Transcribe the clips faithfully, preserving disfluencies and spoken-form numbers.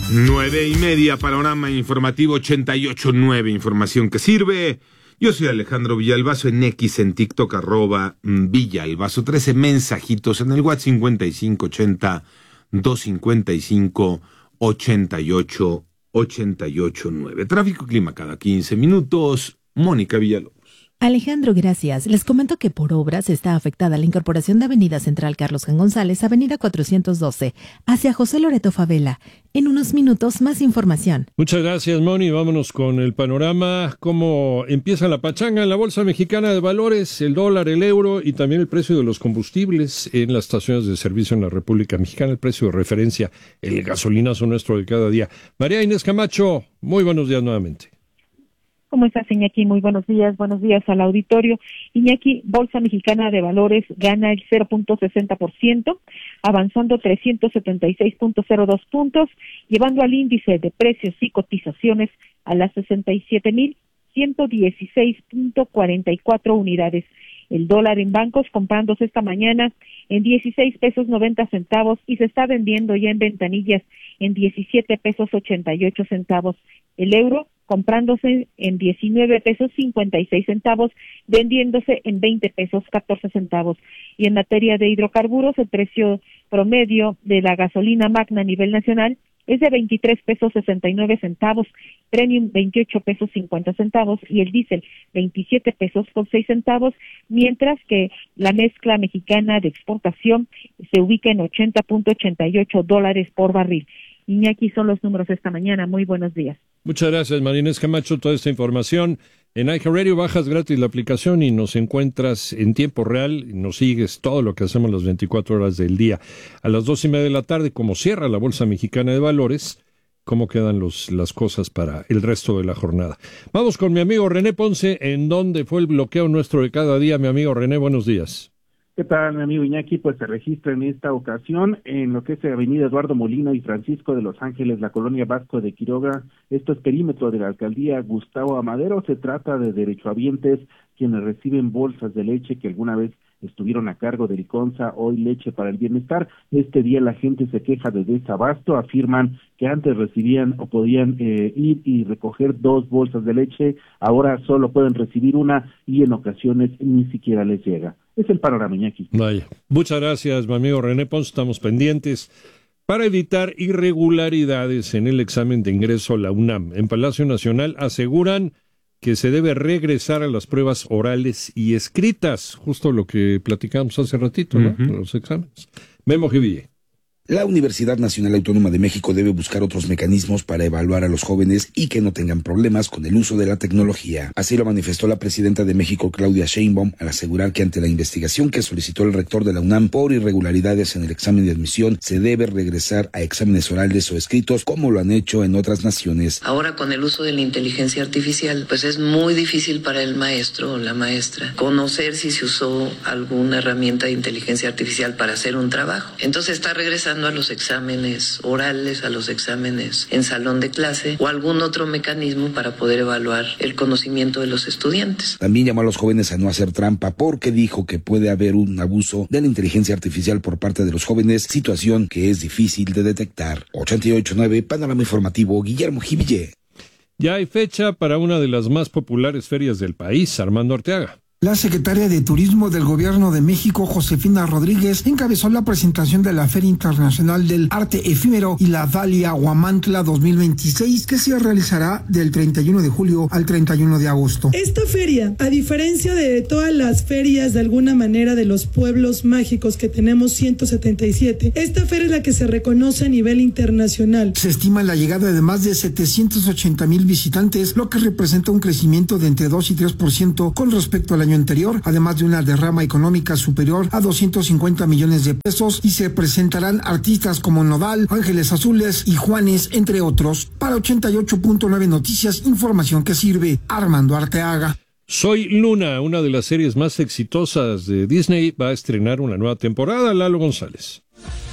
Nueve y media, panorama informativo ochenta y ocho punto nueve, información que sirve. Yo soy Alejandro Villalbazo, en X, en TikTok, arroba Villalbazo, trece mensajitos en el WhatsApp cincuenta y cinco ochenta, doscientos cincuenta y cinco, ochenta y ocho, ochenta y ocho nueve. Tráfico, clima cada quince minutos. Mónica Villalobos. Alejandro, gracias. Les comento que por obras está afectada la incorporación de Avenida Central Carlos Jan González, Avenida cuatrocientos doce, hacia José Loreto Favela. En unos minutos, más información. Muchas gracias, Moni. Vámonos con el panorama. ¿Cómo empieza la pachanga en la Bolsa Mexicana de Valores? El dólar, el euro y también el precio de los combustibles en las estaciones de servicio en la República Mexicana. El precio de referencia, el gasolinazo nuestro de cada día. María Inés Camacho, muy buenos días nuevamente. ¿Cómo estás, Iñaki? Muy buenos días, buenos días al auditorio. Iñaki, Bolsa Mexicana de Valores gana el cero punto sesenta por ciento, avanzando trescientos setenta y seis punto cero dos puntos, llevando al índice de precios y cotizaciones a las sesenta y siete mil ciento dieciséis punto cuarenta y cuatro unidades. El dólar en bancos comprándose esta mañana en dieciséis pesos noventa centavos y se está vendiendo ya en ventanillas en diecisiete pesos ochenta y ocho centavos. El euro comprándose en diecinueve pesos cincuenta y seis centavos, vendiéndose en veinte pesos catorce centavos. Y en materia de hidrocarburos, el precio promedio de la gasolina magna a nivel nacional es de veintitrés pesos sesenta y nueve centavos, premium veintiocho pesos cincuenta centavos y el diésel veintisiete pesos con seis centavos, mientras que la mezcla mexicana de exportación se ubica en ochenta punto ochenta y ocho dólares por barril. Iñaki, son los números esta mañana. Muy buenos días. Muchas gracias, María Inés Camacho, toda esta información. En iHeartRadio bajas gratis la aplicación y nos encuentras en tiempo real, y nos sigues todo lo que hacemos las veinticuatro horas del día. A las dos y media de la tarde, como cierra la Bolsa Mexicana de Valores, cómo quedan los, las cosas para el resto de la jornada. Vamos con mi amigo René Ponce, en donde fue el bloqueo nuestro de cada día. Mi amigo René, buenos días. ¿Qué tal, mi amigo Iñaki? Pues se registra en esta ocasión en lo que es la avenida Eduardo Molina y Francisco de Los Ángeles, la colonia Vasco de Quiroga. Esto es perímetro de la alcaldía Gustavo Amadero. Se trata de derechohabientes quienes reciben bolsas de leche que alguna vez estuvieron a cargo de Liconza, hoy Leche para el Bienestar. Este día la gente se queja de desabasto, afirman que antes recibían o podían eh, ir y recoger dos bolsas de leche, ahora solo pueden recibir una y en ocasiones ni siquiera les llega. Es el panorama, Iñaki. Vaya. Muchas gracias, mi amigo René Ponce, estamos pendientes. Para evitar irregularidades en el examen de ingreso a la UNAM, en Palacio Nacional aseguran que se debe regresar a las pruebas orales y escritas, justo lo que platicamos hace ratito, ¿no? Uh-huh. Los exámenes. Memo Giville. La Universidad Nacional Autónoma de México debe buscar otros mecanismos para evaluar a los jóvenes y que no tengan problemas con el uso de la tecnología. Así lo manifestó la presidenta de México, Claudia Sheinbaum, al asegurar que ante la investigación que solicitó el rector de la UNAM por irregularidades en el examen de admisión, se debe regresar a exámenes orales o escritos como lo han hecho en otras naciones. Ahora, con el uso de la inteligencia artificial, pues es muy difícil para el maestro o la maestra conocer si se usó alguna herramienta de inteligencia artificial para hacer un trabajo. Entonces está regresando a los exámenes orales, a los exámenes en salón de clase o algún otro mecanismo para poder evaluar el conocimiento de los estudiantes. También llamó a los jóvenes a no hacer trampa porque dijo que puede haber un abuso de la inteligencia artificial por parte de los jóvenes, situación que es difícil de detectar. ochenta y ocho punto nueve, Panorama Informativo, Guillermo Giville. Ya hay fecha para una de las más populares ferias del país, Armando Arteaga. La secretaria de Turismo del Gobierno de México, Josefina Rodríguez, encabezó la presentación de la Feria Internacional del Arte Efímero y la Dalia Huamantla dos mil veintiséis, que se realizará del treinta y uno de julio al treinta y uno de agosto. Esta feria, a diferencia de todas las ferias de alguna manera de los pueblos mágicos que tenemos ciento setenta y siete, esta feria es la que se reconoce a nivel internacional. Se estima la llegada de más de setecientos ochenta mil visitantes, lo que representa un crecimiento de entre dos y tres por ciento con respecto a la año anterior, además de una derrama económica superior a doscientos cincuenta millones de pesos, y se presentarán artistas como Nodal, Ángeles Azules y Juanes, entre otros. Para ochenta y ocho punto nueve Noticias, información que sirve, Armando Arteaga. Soy Luna, una de las series más exitosas de Disney, va a estrenar una nueva temporada. Lalo González.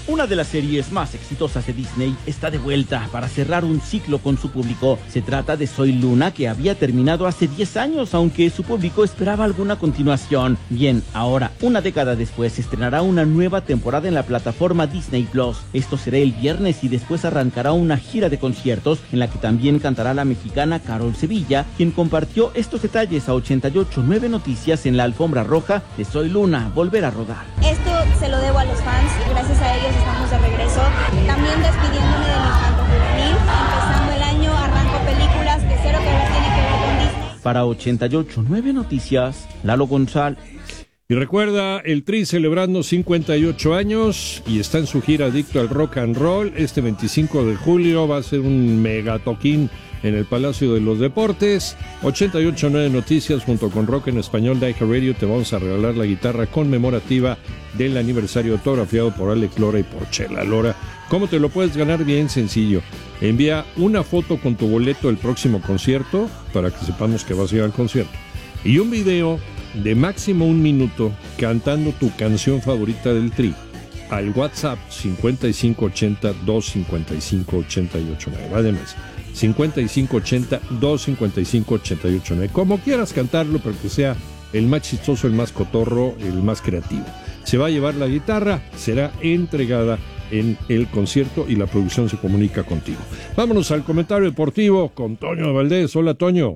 Una de las series más exitosas de Disney está de vuelta para cerrar un ciclo con su público. Se trata de Soy Luna, que había terminado hace diez años, aunque su público esperaba alguna continuación. Bien, ahora, una década después, se estrenará una nueva temporada en la plataforma Disney Plus. Esto será el viernes y después arrancará una gira de conciertos en la que también cantará la mexicana Carol Sevilla, quien compartió estos detalles a ochenta y ocho punto nueve Noticias en la alfombra roja de Soy Luna, volver a rodar. Esto se lo debo a los fans, gracias a ellos estamos de regreso. También despidiéndome de mi canto juvenil, empezando el año, arranco películas que cero que ahora tiene que ver con Disney. Para ochenta y ocho punto nueve Noticias, Lalo González. Y recuerda, el Tri celebrando cincuenta y ocho años y está en su gira Adicto al Rock and Roll. Este veinticinco de julio va a ser un mega toquín en el Palacio de los Deportes. ochenta y ocho punto nueve Noticias junto con Rock en Español de iHeartRadio te vamos a regalar la guitarra conmemorativa del aniversario autografiado por Alex Lora y por Chela Lora. ¿Cómo te lo puedes ganar? Bien sencillo. Envía una foto con tu boleto del próximo concierto para que sepamos que vas a ir al concierto. Y un video de máximo un minuto cantando tu canción favorita del Tri al WhatsApp cincuenta y cinco ochenta, doscientos cincuenta y cinco, ochenta y ocho nueve. Además, cincuenta y cinco ochenta, doscientos cincuenta y cinco, ochenta y ocho nueve. Como quieras cantarlo, pero que sea el más chistoso, el más cotorro, el más creativo. Se va a llevar la guitarra, será entregada en el concierto y la producción se comunica contigo. Vámonos al comentario deportivo con Toño Valdés. Hola, Toño.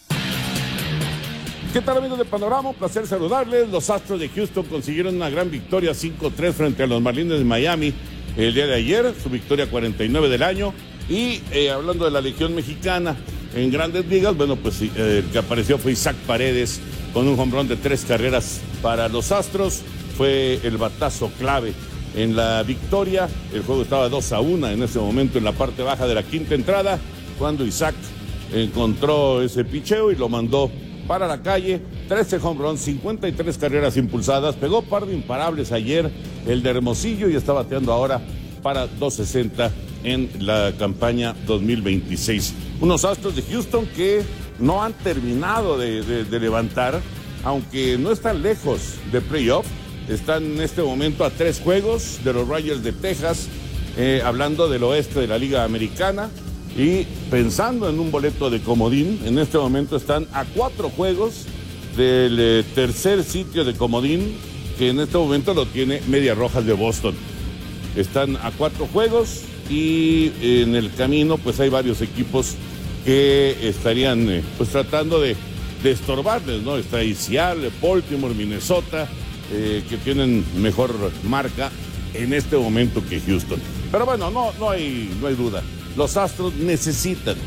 ¿Qué tal, amigos de Panorama? Un placer saludarles. Los Astros de Houston consiguieron una gran victoria cinco tres frente a los Marlins de Miami el día de ayer, su victoria cuarenta y nueve del año. Y eh, hablando de la Legión Mexicana en Grandes Ligas, bueno, pues eh, el que apareció fue Isaac Paredes con un home run de tres carreras para los Astros. Fue el batazo clave en la victoria. El juego estaba dos a uno en ese momento en la parte baja de la quinta entrada, cuando Isaac encontró ese picheo y lo mandó para la calle. Trece home runs, cincuenta y tres carreras impulsadas, pegó par de imparables ayer el de Hermosillo y está bateando ahora para doscientos sesenta en la campaña dos mil veintiséis. Unos Astros de Houston que no han terminado de, de, de levantar, aunque no están lejos de playoff. Están en este momento a tres juegos de los Rangers de Texas, eh, hablando del oeste de la Liga Americana. Y pensando en un boleto de comodín, en este momento están a cuatro juegos del eh, tercer sitio de comodín, que en este momento lo tiene Medias Rojas de Boston. Están a cuatro juegos y en el camino pues hay varios equipos que estarían eh, pues tratando de, de estorbarles, ¿no? Está ahí Seattle, Baltimore, Minnesota, eh, que tienen mejor marca en este momento que Houston. Pero bueno, no, no hay, no hay duda. Los Astros necesitan,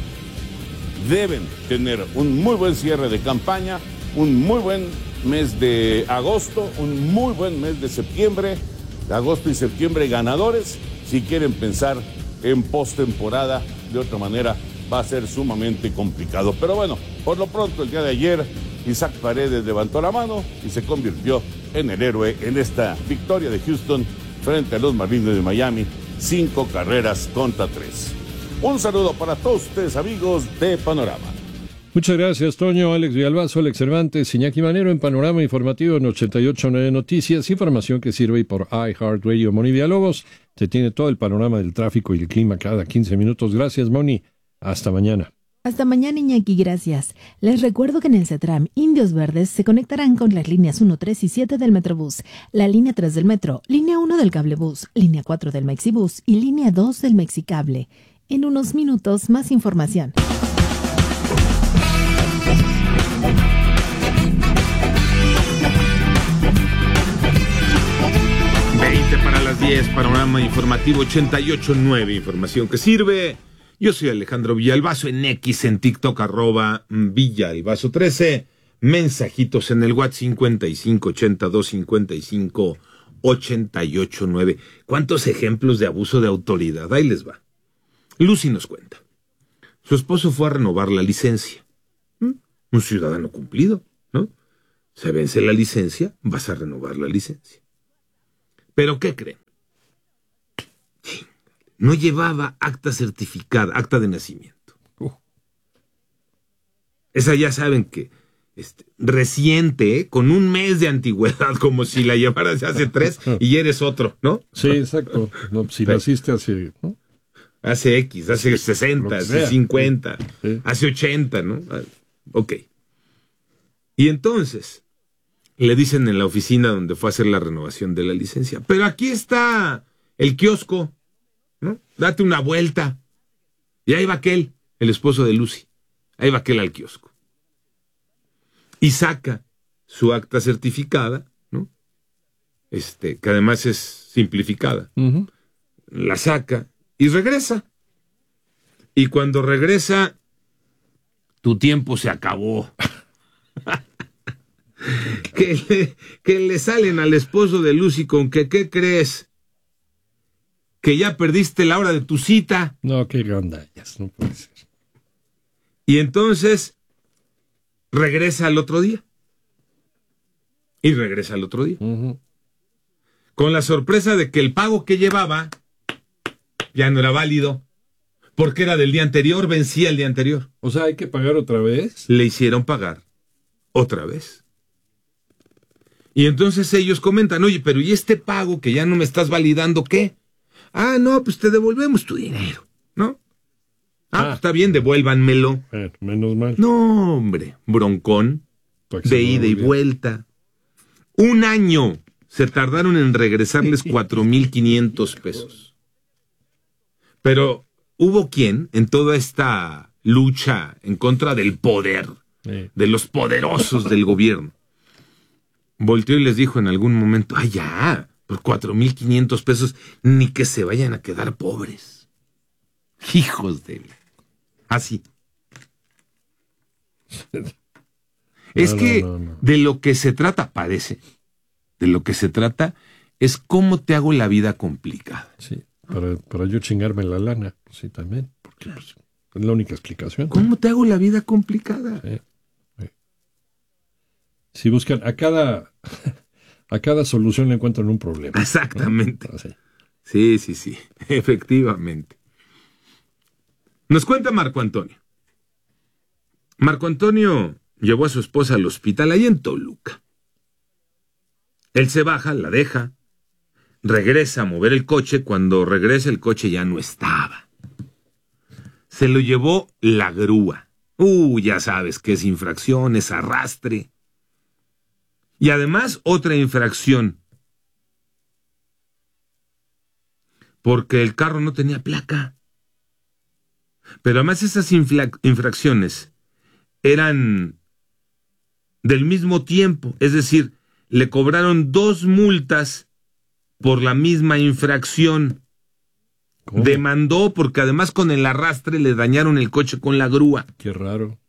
deben tener un muy buen cierre de campaña, un muy buen mes de agosto, un muy buen mes de septiembre, agosto y septiembre ganadores, si quieren pensar en postemporada. De otra manera va a ser sumamente complicado. Pero bueno, por lo pronto el día de ayer Isaac Paredes levantó la mano y se convirtió en el héroe en esta victoria de Houston frente a los Marlins de Miami, cinco carreras contra tres. Un saludo para todos ustedes, amigos de Panorama. Muchas gracias, Toño. Alex Villalbazo, Alex Cervantes, Iñaki Manero en Panorama Informativo en ochenta y ocho punto nueve Noticias. Información que sirve por iHeartRadio. Moni Villalobos te tiene todo el panorama del tráfico y el clima cada quince minutos. Gracias, Moni. Hasta mañana. Hasta mañana, Iñaki, gracias. Les recuerdo que en el CETRAM, Indios Verdes se conectarán con las líneas uno, tres y siete del Metrobús, la línea tres del Metro, línea uno del Cablebús, línea cuatro del Mexibús y línea dos del Mexicable. En unos minutos, más información. veinte para las diez, Panorama Informativo ochenta y ocho punto nueve, información que sirve. Yo soy Alejandro Villalbazo, en X, en TikTok, arroba Villalbazo trece. Mensajitos en el WhatsApp cincuenta y cinco ochenta, doscientos cincuenta y cinco, ochenta y ocho nueve. ¿Cuántos ejemplos de abuso de autoridad? Ahí les va. Lucy nos cuenta. Su esposo fue a renovar la licencia. ¿Mm? Un ciudadano cumplido, ¿no? Se vence la licencia, vas a renovar la licencia. ¿Pero qué creen? No llevaba acta certificada, acta de nacimiento. Uh. Esa ya saben que este, reciente, ¿eh? Con un mes de antigüedad, como si la llevaras hace tres y eres otro, ¿no? Sí, exacto. No, si naciste hace... ¿no? Hace X, hace sí, sesenta, hace cincuenta, sí. Hace ochenta, ¿no? Ok. Y entonces, le dicen en la oficina donde fue a hacer la renovación de la licencia, pero aquí está el kiosco, ¿no? Date una vuelta. Y ahí va aquel, el esposo de Lucy. Ahí va aquel al kiosco. Y saca su acta certificada, ¿no? Este, que además es simplificada. Uh-huh. La saca y regresa. Y cuando regresa, tu tiempo se acabó. que, le, que le salen al esposo de Lucy con que, ¿qué crees? Que ya perdiste la hora de tu cita. No, qué gandallas, no puede ser. Y entonces regresa al otro día. Y regresa al otro día. Uh-huh. Con la sorpresa de que el pago que llevaba ya no era válido, porque era del día anterior, vencía el día anterior. O sea, ¿hay que pagar otra vez? Le hicieron pagar otra vez. Y entonces ellos comentan, oye, pero ¿y este pago que ya no me estás validando qué? Ah, no, pues te devolvemos tu dinero, ¿no? Ah, ah pues está bien, devuélvanmelo. Eh, menos mal. No, hombre, broncón, de ida y vuelta. Un año se tardaron en regresarles cuatro mil quinientos pesos. Pero hubo quien, en toda esta lucha en contra del poder, sí. de los poderosos del gobierno, volteó y les dijo en algún momento, ¡ay, ya! Por cuatro mil quinientos pesos, ni que se vayan a quedar pobres. Hijos de... Así. No, es no, que no, no, no. de lo que se trata, parece, de lo que se trata es cómo te hago la vida complicada. Sí. Para, para yo chingarme la lana, sí, también, porque pues, es la única explicación. ¿Cómo te hago la vida complicada? Sí, sí. Si buscan, a cada, a cada solución le encuentran un problema. Exactamente. ¿No? Sí, sí, sí, efectivamente. Nos cuenta Marco Antonio. Marco Antonio llevó a su esposa al hospital ahí en Toluca. Él se baja, la deja, regresa a mover el coche. Cuando regresa el coche ya no estaba. Se lo llevó la grúa. Uh, ya sabes que es infracción, es arrastre. Y además otra infracción. Porque el carro no tenía placa. Pero además esas infla- infracciones eran del mismo tiempo. Es decir, le cobraron dos multas por la misma infracción. ¿Cómo? Demandó porque además con el arrastre le dañaron el coche con la grúa. Qué raro.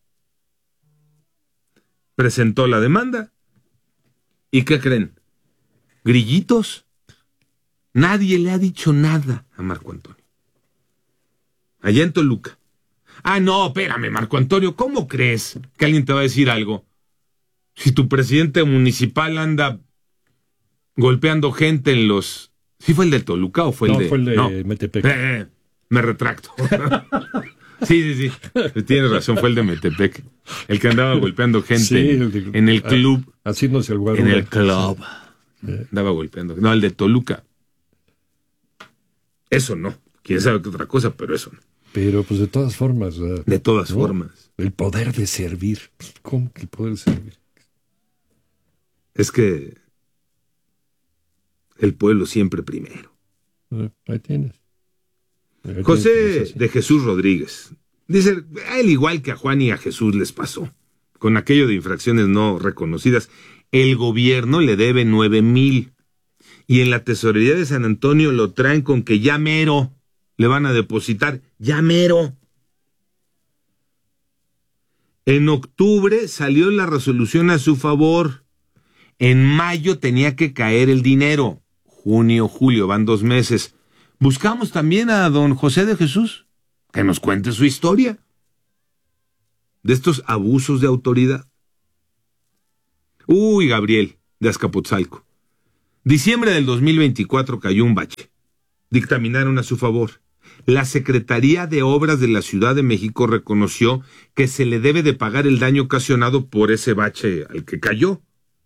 Presentó la demanda. ¿Y qué creen? Grillitos. Nadie le ha dicho nada a Marco Antonio. Allá en Toluca. Ah, no, espérame, Marco Antonio, ¿cómo crees que alguien te va a decir algo? Si tu presidente municipal anda golpeando gente en los... ¿Sí fue el de Toluca o fue el no, de...? fue el de no, Metepec. Eh, eh, me retracto. Sí, sí, sí. Tienes razón, fue el de Metepec. El que andaba golpeando gente sí, el de, en el club. Haciéndose el En el club. Sí. Andaba golpeando. No, el de Toluca. Eso no. Quién sabe qué otra cosa, pero eso no. Pero pues de todas formas. Uh, de todas ¿no? formas. El poder de servir. ¿Cómo que el poder de servir? Es que el pueblo siempre primero. Uh, ahí tienes. Ahí José tienes de Jesús Rodríguez dice, a él igual que a Juan y a Jesús les pasó. Con aquello de infracciones no reconocidas, el gobierno le debe nueve mil. Y en la tesorería de San Antonio lo traen con que ya mero le van a depositar. Ya mero. En octubre salió la resolución a su favor. En mayo tenía que caer el dinero. Junio, julio, van dos meses. Buscamos también a don José de Jesús, que nos cuente su historia de estos abusos de autoridad. Uy, Gabriel, de Azcapotzalco. Diciembre del dos mil veinticuatro cayó un bache. Dictaminaron a su favor. La Secretaría de Obras de la Ciudad de México reconoció que se le debe de pagar el daño ocasionado por ese bache al que cayó.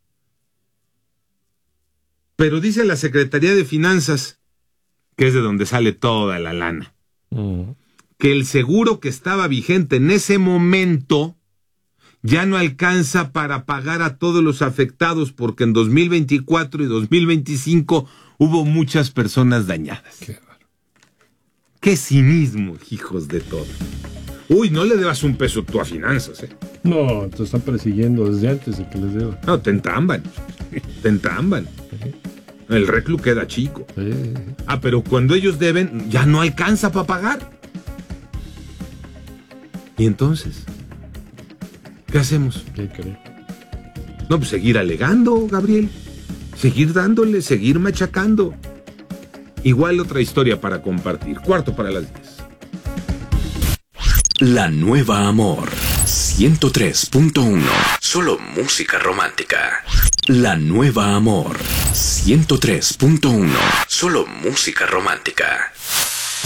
Pero dice la Secretaría de Finanzas, que es de donde sale toda la lana, mm. que el seguro que estaba vigente en ese momento ya no alcanza para pagar a todos los afectados, porque en dos mil veinticuatro y dos mil veinticinco hubo muchas personas dañadas. Qué, Qué cinismo, hijos de todo. Uy, no le debas un peso tú a finanzas, ¿eh? No, te están persiguiendo desde antes de que les deba. No, te entamban. Te entamban. El reclu queda chico. Sí. Ah, pero cuando ellos deben, ya no alcanza para pagar. ¿Y entonces? ¿Qué hacemos? ¿Qué crees? No, pues seguir alegando, Gabriel. Seguir dándole, seguir machacando. Igual otra historia para compartir. Cuarto para las diez. La Nueva Amor ciento tres punto uno. Solo música romántica. La Nueva Amor ciento tres punto uno. Solo música romántica.